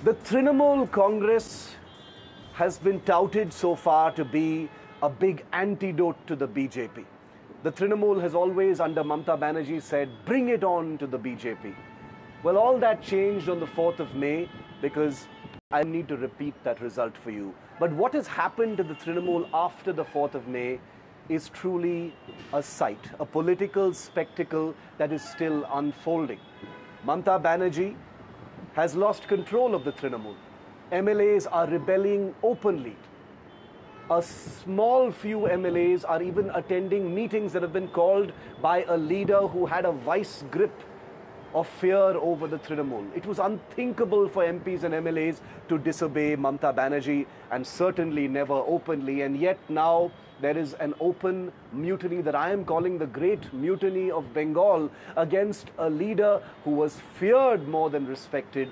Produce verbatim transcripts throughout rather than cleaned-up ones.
The Trinamool Congress has been touted so far to be a big antidote to the B J P. The Trinamool has always, under Mamata Banerjee, said, bring it on to the B J P. Well, all that changed on the fourth of May because I need to repeat that result for you. But what has happened to the Trinamool after the fourth of May is truly a sight, a political spectacle that is still unfolding. Mamata Banerjee has lost control of the Trinamool. M L As are rebelling openly. A small few M L As are even attending meetings that have been called by a leader who had a vice grip of fear over the Trinamool. It was unthinkable for M Ps and M L As to disobey Mamata Banerjee, and certainly never openly. And yet now there is an open mutiny that I am calling the Great Mutiny of Bengal against a leader who was feared more than respected.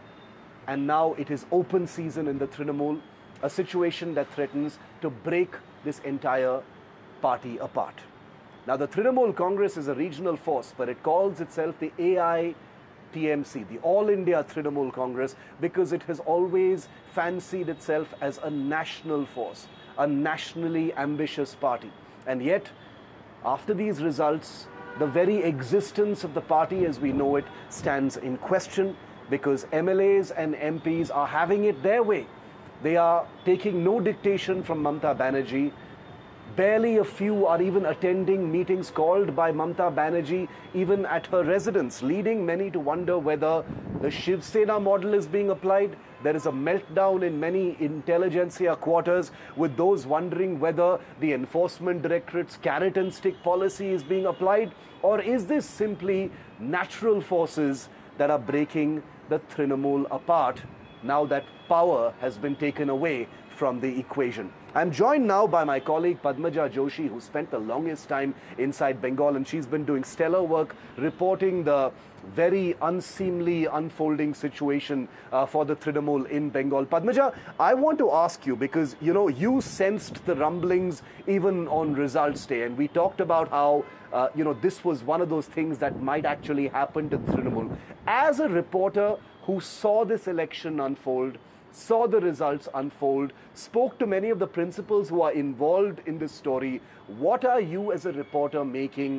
And now it is open season in the Trinamool, a situation that threatens to break this entire party apart. Now, the Trinamool Congress is a regional force, but it calls itself the A I T M C, the All India Trinamool Congress, because it has always fancied itself as a national force, a nationally ambitious party. And yet, after these results, the very existence of the party as we know it stands in question, because M L As and M Ps are having it their way. They are taking no dictation from Mamata Banerjee. Barely a few are even attending meetings called by Mamata Banerjee, even at her residence, leading many to wonder whether the Shiv Sena model is being applied. There is a meltdown in many intelligentsia quarters, with those wondering whether the Enforcement Directorate's carrot and stick policy is being applied, or is this simply natural forces that are breaking the Trinamool apart now that power has been taken away from the equation. I'm joined now by my colleague Padmaja Joshi, who spent the longest time inside Bengal, and she's been doing stellar work reporting the very unseemly unfolding situation uh, for the Trinamool in Bengal. Padmaja, I want to ask you, because you know you sensed the rumblings even on results day, and we talked about how uh, you know this was one of those things that might actually happen to Trinamool. As a reporter who saw this election unfold, saw the results unfold, spoke to many of the principals who are involved in this story, what are you as a reporter making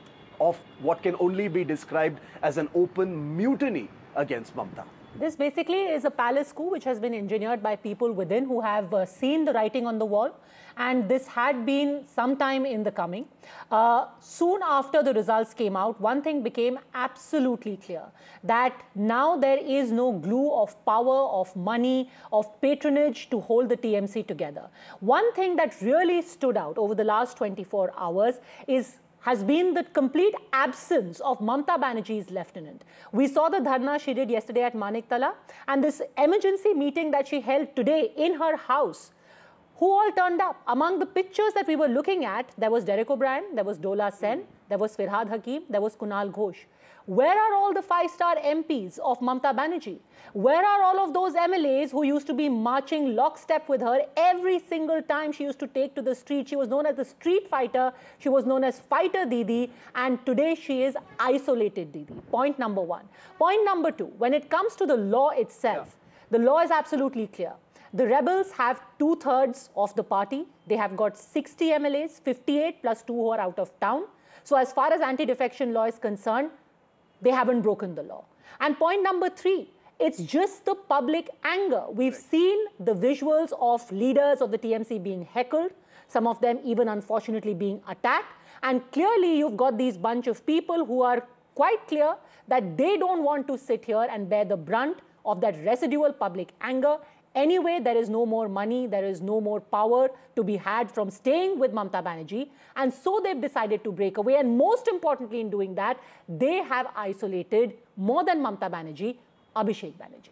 of what can only be described as an open mutiny against Mamata? This basically is a palace coup which has been engineered by people within who have uh, seen the writing on the wall, and this had been some time in the coming. Uh, soon after the results came out, one thing became absolutely clear, that now there is no glue of power, of money, of patronage to hold the T M C together. One thing that really stood out over the last twenty-four hours is has been the complete absence of Mamata Banerjee's lieutenant. We saw the dharna she did yesterday at Maniktala, and this emergency meeting that she held today in her house. Who all turned up? Among the pictures that we were looking at, there was Derek O'Brien, there was Dola Sen, there was Firhad Hakim, there was Kunal Ghosh. Where are all the five-star M Ps of Mamata Banerjee? Where are all of those M L As who used to be marching lockstep with her every single time she used to take to the street? She was known as the street fighter. She was known as Fighter Didi. And today she is Isolated Didi. Point number one. Point number two, when it comes to the law itself, yeah. the law is absolutely clear. The rebels have two-thirds of the party. They have got sixty M L As, fifty-eight plus two who are out of town. So as far as anti-defection law is concerned, they haven't broken the law. And point number three, it's just the public anger. We've right. seen the visuals of leaders of the T M C being heckled, some of them even unfortunately being attacked. And clearly you've got these bunch of people who are quite clear that they don't want to sit here and bear the brunt of that residual public anger. Anyway, there is no more money, there is no more power to be had from staying with Mamata Banerjee, and so they've decided to break away. And most importantly in doing that, they have isolated, more than Mamata Banerjee, Abhishek Banerjee.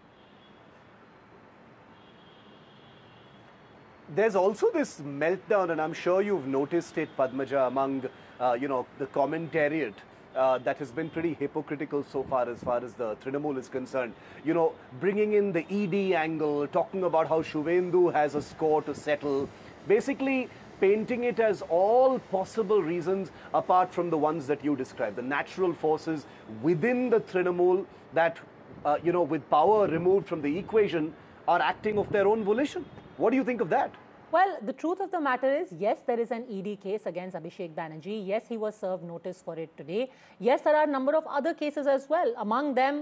There's also this meltdown, and I'm sure you've noticed it, Padmaja, among uh, you know the commentariat. Uh, that has been pretty hypocritical so far as far as the Trinamool is concerned. You know, bringing in the E D angle, talking about how Shuvendu has a score to settle, basically painting it as all possible reasons apart from the ones that you described, the natural forces within the Trinamool that uh, you know, with power removed from the equation, are acting of their own volition. What do you think of that? Well, the truth of the matter is, yes, there is an E D case against Abhishek Banerjee. Yes, he was served notice for it today. Yes, there are a number of other cases as well. Among them,